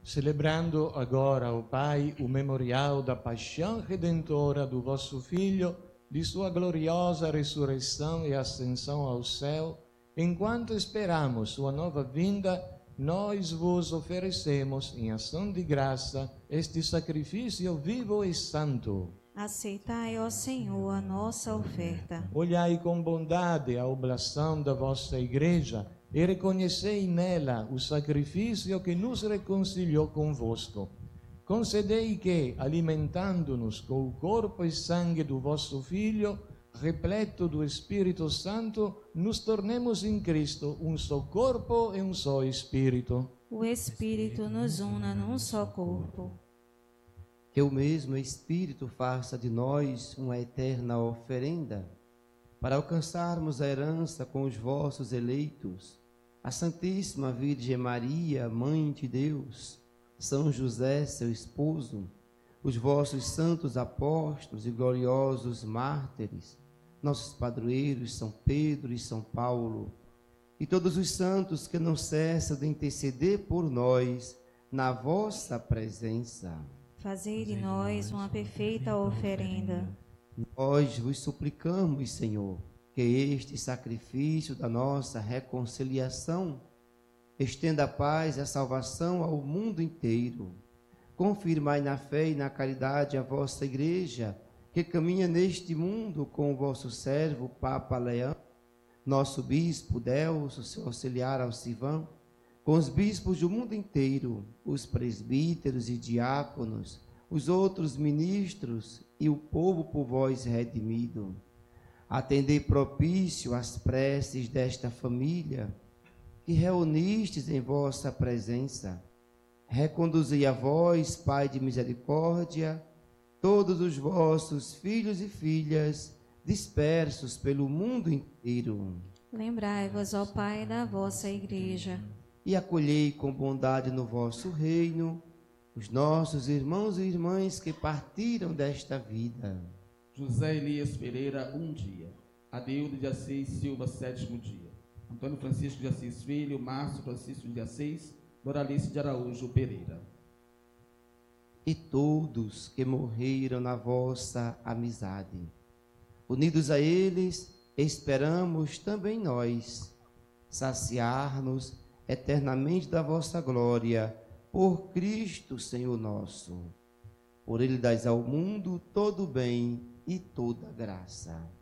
celebrando agora, ó Pai, o memorial da paixão redentora do vosso Filho, de sua gloriosa ressurreição e ascensão ao céu, enquanto esperamos sua nova vinda, nós vos oferecemos, em ação de graça, este sacrifício vivo e santo. Aceitai, ó Senhor, a nossa oferta. Olhai com bondade a oblação da vossa Igreja e reconhecei nela o sacrifício que nos reconciliou convosco. Concedei que, alimentando-nos com o corpo e sangue do vosso Filho, repleto do Espírito Santo, nos tornemos em Cristo um só corpo e um só Espírito. O Espírito nos una num só corpo. Que o mesmo Espírito faça de nós uma eterna oferenda, para alcançarmos a herança com os vossos eleitos, a Santíssima Virgem Maria, Mãe de Deus, São José, seu esposo, os vossos santos apóstolos e gloriosos mártires, nossos padroeiros São Pedro e São Paulo, e todos os santos que não cessam de interceder por nós na vossa presença. Fazei de nós uma perfeita oferenda. Nós vos suplicamos, Senhor, que este sacrifício da nossa reconciliação estenda a paz e a salvação ao mundo inteiro. Confirmai na fé e na caridade a vossa Igreja, que caminha neste mundo com o vosso servo, Papa Leão, nosso bispo Delso, seu auxiliar Alcivan, com os bispos do mundo inteiro, os presbíteros e diáconos, os outros ministros e o povo por vós redimido. Atendei propício às preces desta família, que reunistes em vossa presença. Reconduzei a vós, Pai de misericórdia, todos os vossos filhos e filhas dispersos pelo mundo inteiro. Lembrai-vos, ó Pai, da vossa Igreja. E acolhei com bondade no vosso reino os nossos irmãos e irmãs que partiram desta vida. José Elias Pereira, 1 dia. Adeildo de Assis Silva, 7º dia. Antônio Francisco de Assis Filho, Márcio Francisco de Assis, Doralice de Araújo Pereira. E todos que morreram na vossa amizade. Unidos a eles, esperamos também nós saciar-nos eternamente da vossa glória, por Cristo Senhor nosso. Por ele dais ao mundo todo o bem e toda a graça.